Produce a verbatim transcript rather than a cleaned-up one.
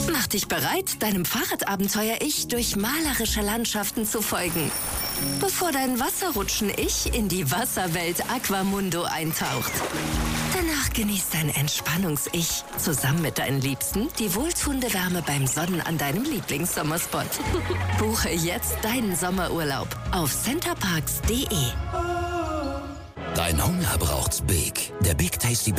Mach dich bereit, deinem Fahrradabenteuer-Ich durch malerische Landschaften zu folgen, bevor dein Wasserrutschen-Ich in die Wasserwelt Aquamundo eintaucht. Danach genießt dein Entspannungs-Ich zusammen mit deinen Liebsten die wohltuende Wärme beim Sonnen an deinem Lieblingssommerspot. Buche jetzt deinen Sommerurlaub auf centerparks punkt de. Dein Hunger braucht's Big. Der Big Tasty